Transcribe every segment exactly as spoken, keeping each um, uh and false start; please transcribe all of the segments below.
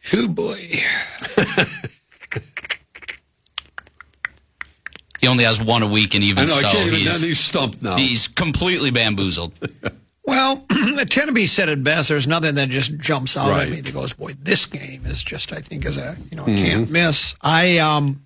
Oh, boy. He only has one a week, and even I know, so, I can't even, he's, he's stumped now. He's completely bamboozled. Well, Teneby said it best. There's nothing that just jumps out Right. at me that goes, boy, this game is just, I think, is a, you know, a Mm-hmm. can't miss. I, um,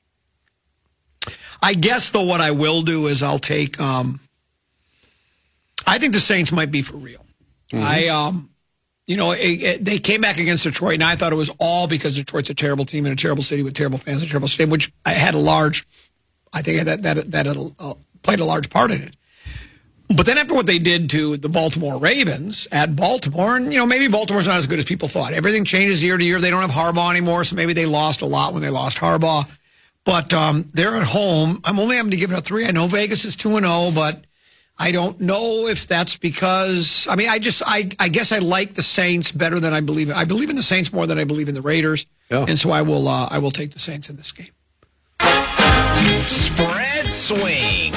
I guess, though, what I will do is I'll take, um, I think the Saints might be for real. Mm-hmm. I, um, you know, it, it, they came back against Detroit, and I thought it was all because Detroit's a terrible team in a terrible city with terrible fans, a terrible stadium, which I had a large, I think that that that uh, played a large part in it. But then after what they did to the Baltimore Ravens at Baltimore, and, you know, maybe Baltimore's not as good as people thought. Everything changes year to year. They don't have Harbaugh anymore, so maybe they lost a lot when they lost Harbaugh. But um, they're at home. I'm only having to give it a three. I know Vegas is two and oh, but I don't know if that's because, I mean, I just, I, I guess I like the Saints better than I believe. I believe in the Saints more than I believe in the Raiders. Yeah. And so I will, uh, I will take the Saints in this game. Spread swing.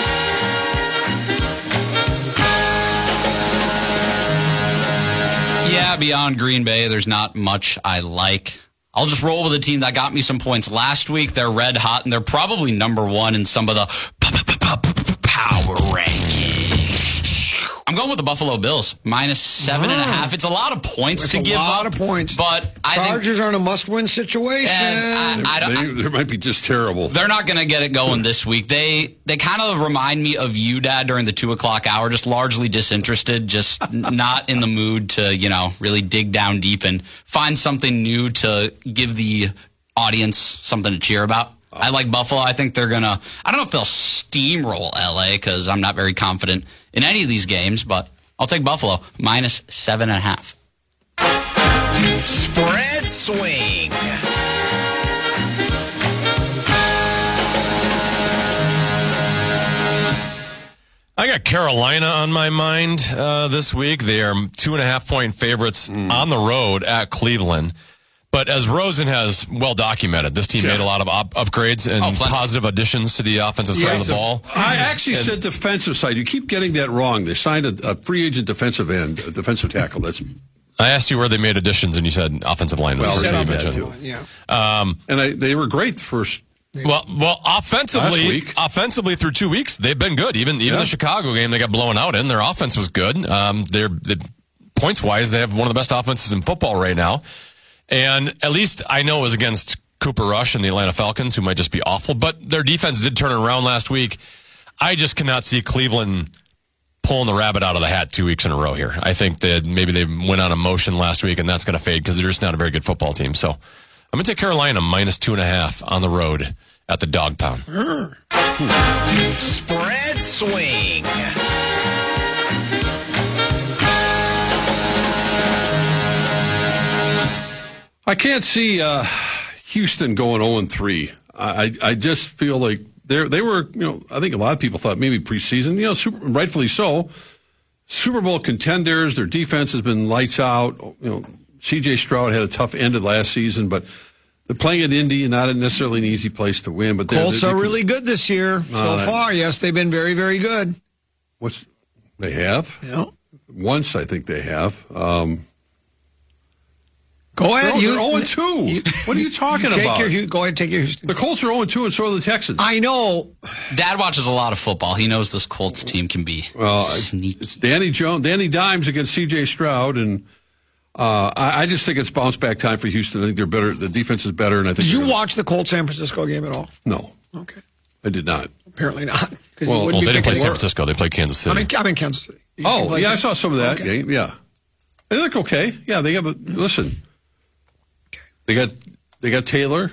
Yeah, beyond Green Bay, there's not much I like. I'll just roll with a team that got me some points last week. They're red hot, and they're probably number one in some of the power rankings. I'm going with the Buffalo Bills, minus seven and a half. It's a lot of points It's to a give lot up, of points. but I think Chargers are in a must-win situation. And I, I don't, they, they might be just terrible. they're not going to get it going this week. They they kind of remind me of you, Dad, during the two o'clock hour, just largely disinterested, just n- not in the mood to, you know, really dig down deep and find something new to give the audience something to cheer about. I like Buffalo. I think they're going to, I don't know if they'll steamroll L A because I'm not very confident in any of these games, but I'll take Buffalo, minus seven and a half. Spread swing. I got Carolina on my mind uh, this week. They are two and a half point favorites mm. on the road at Cleveland. But as Rosen has well documented, this team yeah. made a lot of op- upgrades and oh, positive additions to the offensive yeah, side of the ball. I actually and, said defensive side. You keep getting that wrong. They signed a, a free agent defensive end, a defensive tackle. That's. I asked you where they made additions, and you said offensive line. Well, was said that too. Yeah. Um, and I, they were great the first. Well, well, offensively, week. offensively through two weeks, they've been good. Even even yeah. the Chicago game, they got blown out in. Their offense was good. Um, they're they, points wise, they have one of the best offenses in football right now. And at least I know it was against Cooper Rush and the Atlanta Falcons, who might just be awful. But their defense did turn it around last week. I just cannot see Cleveland pulling the rabbit out of the hat two weeks in a row here. I think that maybe they went on emotion last week, and that's going to fade because they're just not a very good football team. So I'm going to take Carolina minus two and a half on the road at the Dog Pound. Mm. Spread swing. I can't see uh, Houston going oh and three. I I just feel like they they were, you know, I think a lot of people thought maybe preseason, you know, super, rightfully so, Super Bowl contenders. Their defense has been lights out. You know, C J Stroud had a tough end of last season, but they're playing at Indy, not necessarily an easy place to win. But Colts they, they, are they, really good this year so uh, far. Yes, they've been very, very good. What's they have? Yeah. Once I think they have. Um, Go ahead. They're, you, they're oh and two. You, what are you talking take about? Your, go ahead and take your Houston. The Colts are oh and two, and so are the Texans. I know. Dad watches a lot of football. He knows this Colts team can be well, sneaky. It's Danny Jones, Danny Dimes against C J Stroud, and uh, I, I just think it's bounce back time for Houston. I think they're better. The defense is better, and I think. Did you gonna, watch the Colts San Francisco game at all? No. Okay. I did not. Apparently not. Well, well they didn't play San Francisco. They played Kansas City. I'm in, I'm in Kansas City. You oh, yeah, I saw some of that okay. game. Yeah, they look okay. Yeah, they have a listen. They got they got Taylor.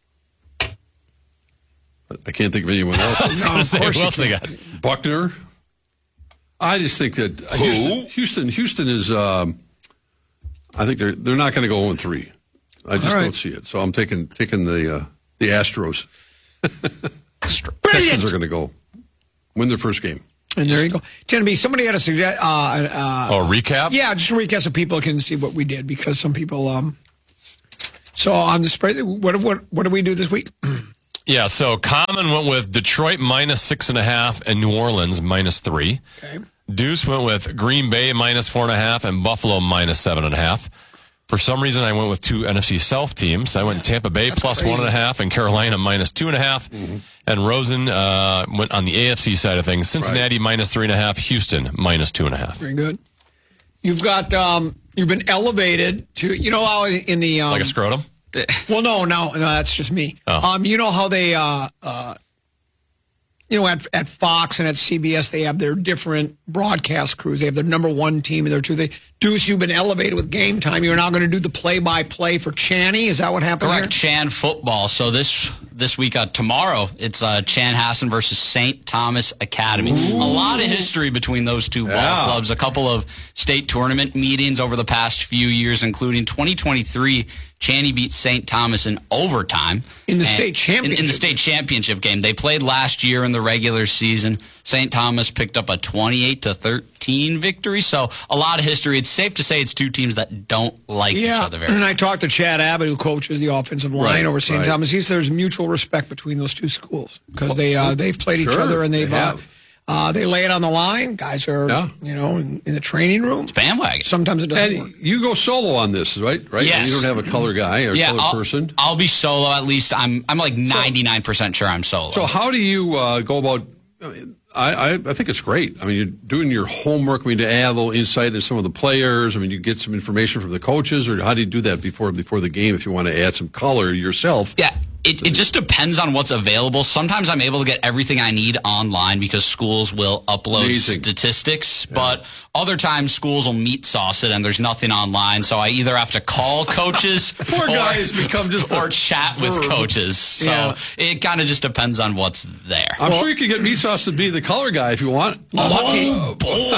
I can't think of anyone else. I was going to say, who else they got? Buckner. I just think that Who? Houston, Houston, Houston is. Um, I think they're they're not going to go oh and three. I just right. don't see it. So I'm taking taking the uh, the Astros. Texans are going to go win their first game. And there you go. Teneby, somebody had a suggest. Uh, uh, oh, recap? Yeah, just a recap so people can see what we did because some people. Um, so on the spread, what what what did we do this week? Yeah, so Common went with Detroit minus six and a half and New Orleans minus three. Okay. Deuce went with Green Bay minus four and a half and Buffalo minus seven and a half. For some reason, I went with two N F C South teams. I went Tampa Bay plus crazy. one and a half and Carolina minus two and a half. Mm-hmm. And Rosen uh, went on the A F C side of things. Cincinnati right. minus three and a half. Houston minus two and a half. Very good. You've got um, you've been elevated to you know how in the um, like a scrotum. Well, no, no, no, that's just me. Oh. Um, you know how they, uh, uh, you know, at at Fox and at C B S, they have their different broadcast crews. They have their number one team and their two. They, Deuce, you've been elevated with Game Time. You're now going to do the play-by-play for Channy. Is that what happened? Correct, here? Chan football. So this this week, uh, tomorrow, it's uh, Chanhassen versus Saint Thomas Academy. Ooh. A lot of history between those two ball yeah. clubs. A couple of state tournament meetings over the past few years, including twenty twenty-three. Channy beat Saint Thomas in overtime. In the and state championship. In, in the state championship game. They played last year in the regular season. Saint Thomas picked up a twenty-eight to thirteen victory. So a lot of history. It's safe to say it's two teams that don't like yeah. each other very And much. I talked to Chad Abbott, who coaches the offensive line Right, over Saint right. Thomas. He said there's mutual respect between those two schools because they, uh, they've played Sure, each other and they've they uh, have. uh, they lay it on the line. Guys are, Yeah. you know, in, in the training room. It's bandwagon. Sometimes it doesn't work. And you go solo on this, right? Right? Yes. You don't have a color guy or a Yeah, color I'll, person. I'll be solo at least. I'm I'm like ninety-nine percent sure I'm solo. So how do you uh, go about? I, mean, I I I think it's great. I mean, you're doing your homework. I mean, to add a little insight into some of the players. I mean, you get some information from the coaches, or how do you do that before before the game? If you want to add some color yourself, yeah, it, it just depends on what's available. Sometimes I'm able to get everything I need online because schools will upload Amazing. statistics, yeah. but other times schools will meat sauce it and there's nothing online. So I either have to call coaches Poor or, guy has become just or a chat verb. with coaches. So Yeah. it kind of just depends on what's there. I'm sure you could get meat sauce to be the color guy if you want. Oh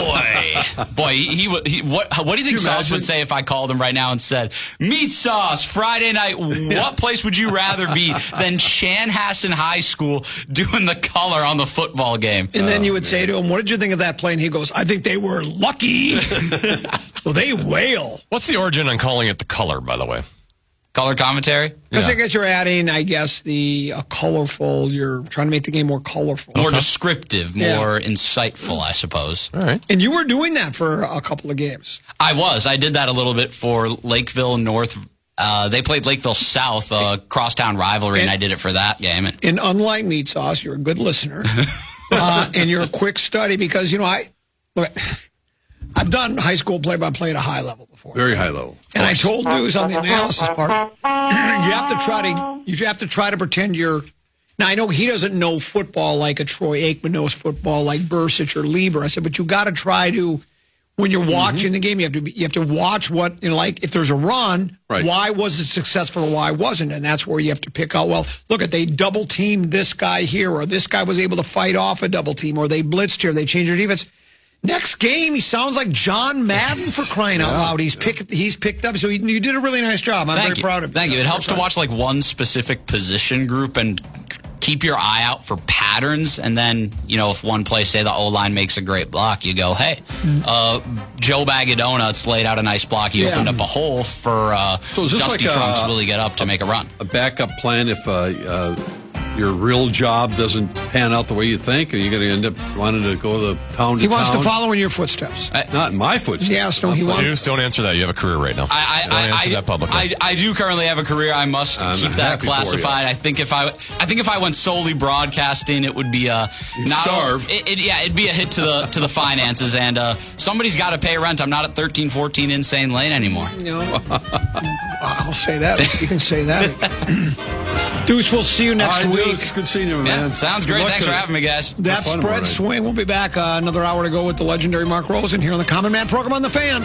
boy, boy! He, he, would- he what? What do you think Can you Sauce imagine? would say if I called him right now and said, "Meat Sauce Friday night"? What place would you rather be than Chanhassen High School doing the color on the football game? And then you would say to him, what did you think of that play? And he goes, I think they were lucky. Well, they wail. What's the origin on calling it the color, by the way? Color commentary, Because Yeah. I guess you're adding, I guess, the uh, colorful, you're trying to make the game more colorful. more descriptive, Yeah. more insightful, I suppose. All right. And you were doing that for a couple of games. I was. I did that a little bit for Lakeville North. Uh, they played Lakeville South, uh, crosstown rivalry, and, And- I did it for that game. And And unlike Meat Sauce, you're a good listener. uh, and you're a quick study because, you know, I, look, I've done high school play-by-play at a high level before. Very high level. And I told News on the analysis part, you have to try to you have to try to pretend you're. Now I know he doesn't know football like a Troy Aikman knows football, like Bursich or Lieber. I said, but you got to try to when you're watching the game, you have to be, you have to watch what you know, like if there's a run, Right. why was it successful or why wasn't, and that's where you have to pick out. Well, look at they double teamed this guy here, or this guy was able to fight off a double team, or they blitzed here, they changed their defense. Next game, he sounds like John Madden for crying out loud. He's picked. He's picked up. So he, you did a really nice job. I'm Thank very you. proud of you. Thank you. It I'm helps to very proud. watch like one specific position group and keep your eye out for patterns. And then, you know, if one play, say the O-line makes a great block, you go, hey, uh, Joe Bag of Donuts laid out a nice block. He Yeah. opened up a hole for uh, So is this Dusty like a- Trunks Willie get up to make a run. A backup plan if uh, uh, your real job doesn't pan out the way you think, and you're going to end up wanting to go to the town to He wants to town? follow in your footsteps. Not in my footsteps. Yes, no, he wants. Deuce, don't answer that. You have a career right now. I, I, don't I, answer I, that publicly. I, I do currently have a career. I must I'm keep that happy for you. classified. I think if I, I think if I went solely broadcasting, it would be uh, You'd not starve. It, it, yeah, it'd be a hit to the to the finances, and uh, somebody's got to pay rent. I'm not at thirteen fourteen Insane Lane anymore. You know, I'll say that. You can say that. Deuce, we'll see you next All right, week. Deuce, good seeing you, Yeah, man. sounds Good great. luck Thanks for today. having me, guys. That Have fun spread tomorrow swing. We'll be back uh, another hour to go with the legendary Mark Rosen here on the Common Man program on The Fan.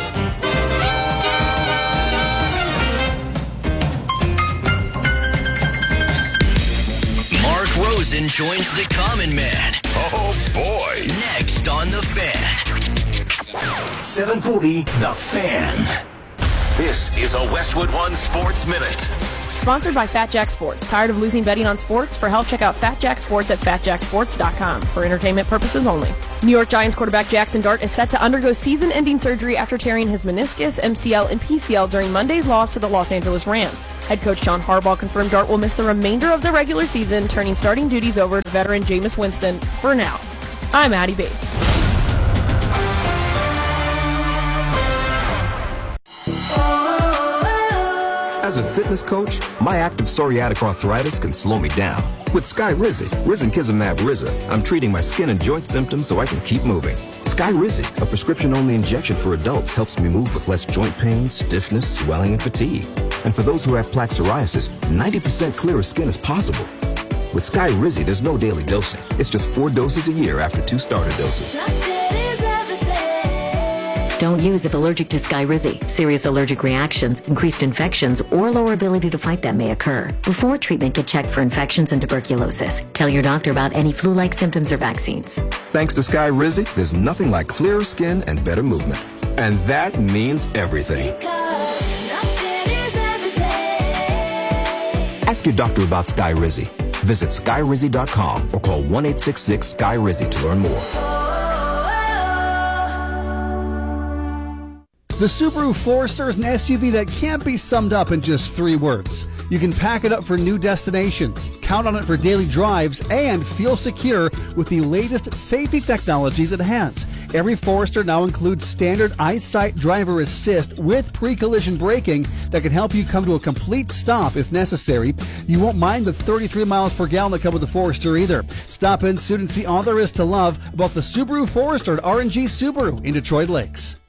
Mark Rosen joins the Common Man. Oh, boy. Next on The Fan. seven forty, The Fan. This is a Westwood One Sports Minute. Sponsored by Fat Jack Sports. Tired of losing betting on sports? For help, check out Fat Jack Sports at fat jack sports dot com. For entertainment purposes only. New York Giants quarterback Jackson Dart is set to undergo season-ending surgery after tearing his meniscus, M C L, and P C L during Monday's loss to the Los Angeles Rams. Head coach John Harbaugh confirmed Dart will miss the remainder of the regular season, turning starting duties over to veteran Jameis Winston for now. I'm Addie Bates. As a fitness coach, my active psoriatic arthritis can slow me down. With Skyrizi, risankizumab Riza, I'm treating my skin and joint symptoms so I can keep moving. Skyrizi, a prescription-only injection for adults, helps me move with less joint pain, stiffness, swelling, and fatigue. And for those who have plaque psoriasis, ninety percent clearer skin is possible. With Skyrizi, there's no daily dosing. It's just four doses a year after two starter doses. Don't use if allergic to Skyrizi. Serious allergic reactions, increased infections, or lower ability to fight them may occur. Before treatment, get checked for infections and tuberculosis. Tell your doctor about any flu-like symptoms or vaccines. Thanks to Skyrizi, there's nothing like clearer skin and better movement. And that means everything. Ask your doctor about Skyrizi. Visit Skyrizi dot com or call one eight six six Sky Rizi to learn more. The Subaru Forester is an S U V that can't be summed up in just three words. You can pack it up for new destinations, count on it for daily drives, and feel secure with the latest safety technologies it has. Every Forester now includes standard EyeSight driver assist with pre-collision braking that can help you come to a complete stop if necessary. You won't mind the thirty-three miles per gallon that come with the Forester either. Stop in soon and see all there is to love about the Subaru Forester at R and G Subaru in Detroit Lakes.